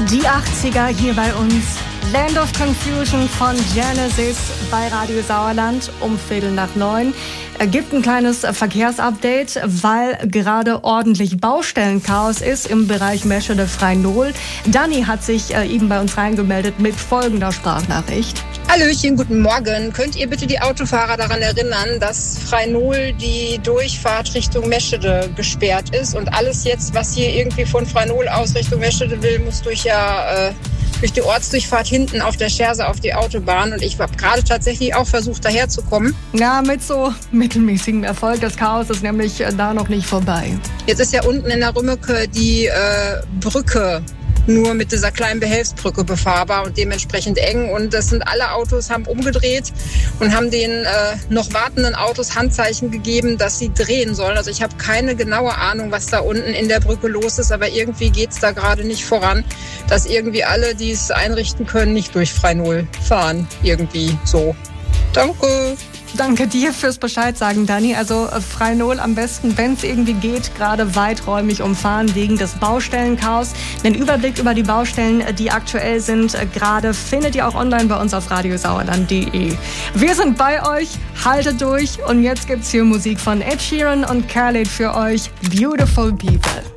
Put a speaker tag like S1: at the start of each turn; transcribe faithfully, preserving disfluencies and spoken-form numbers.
S1: Die achtziger hier bei uns. Land of Confusion von Genesis bei Radio Sauerland um Viertel nach neun. Gibt ein kleines Verkehrsupdate, weil gerade ordentlich Baustellenchaos ist im Bereich Meschede-Freinol. Dani hat sich äh, eben bei uns reingemeldet mit folgender Sprachnachricht.
S2: Hallöchen, guten Morgen. Könnt ihr bitte die Autofahrer daran erinnern, dass Freinol die Durchfahrt Richtung Meschede gesperrt ist und alles jetzt, was hier irgendwie von Freinol aus Richtung Meschede will, muss durch ja äh, durch die Ortsdurchfahrt hinten auf der Scherse auf die Autobahn. Und ich habe gerade tatsächlich auch versucht, daherzukommen.
S1: Ja, mit so mittelmäßigem Erfolg. Das Chaos ist nämlich äh, da noch nicht vorbei.
S2: Jetzt ist ja unten in der Rümmeke die äh, Brücke nur mit dieser kleinen Behelfsbrücke befahrbar und dementsprechend eng. Und das sind alle Autos, haben umgedreht und haben den äh, noch wartenden Autos Handzeichen gegeben, dass sie drehen sollen. Also ich habe keine genaue Ahnung, was da unten in der Brücke los ist, aber irgendwie geht es da gerade nicht voran, dass irgendwie alle, die es einrichten können, nicht durch Freinol fahren. Irgendwie so. Danke.
S1: Danke dir fürs Bescheid sagen, Dani. Also Freinol am besten, wenn es irgendwie geht, gerade weiträumig umfahren wegen des Baustellenchaos. Den Überblick über die Baustellen, die aktuell sind, gerade findet ihr auch online bei uns auf radiosauerland punkt de. Wir sind bei euch, haltet durch und jetzt gibt's hier Musik von Ed Sheeran und Khaled für euch. Beautiful People.